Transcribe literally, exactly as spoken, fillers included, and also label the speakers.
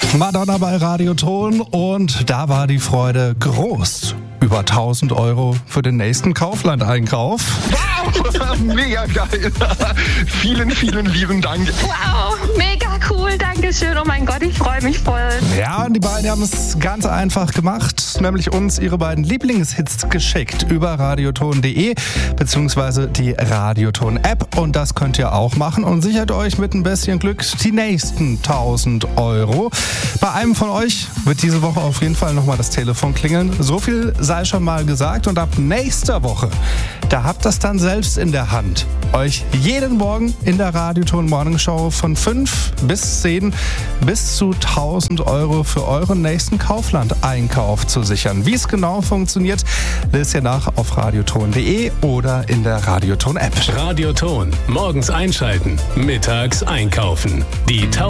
Speaker 1: Madonna bei Radioton und da war die Freude groß. Über tausend Euro für den nächsten Kaufland-Einkauf.
Speaker 2: Wow, mega geil. Vielen, vielen lieben Dank.
Speaker 3: Wow, mega cool, danke schön. Oh mein Gott, ich freue mich voll.
Speaker 1: Ja, und die beiden haben es ganz einfach gemacht, nämlich uns ihre beiden Lieblingshits geschickt über radioton punkt de beziehungsweise die Radioton-App. Und das könnt ihr auch machen und sichert euch mit ein bisschen Glück die nächsten tausend Euro. Bei einem von euch wird diese Woche auf jeden Fall nochmal das Telefon klingeln. So viel sei schon mal gesagt und ab nächster Woche, da habt das dann selbst in der Hand, euch jeden Morgen in der Radioton Morningshow von fünf bis zehn bis zu tausend Euro für euren nächsten Kaufland-Einkauf zu sichern. Wie es genau funktioniert, lest ihr nach auf radioton punkt de oder in der Radioton-App.
Speaker 4: Radioton. Morgens einschalten, mittags einkaufen. Die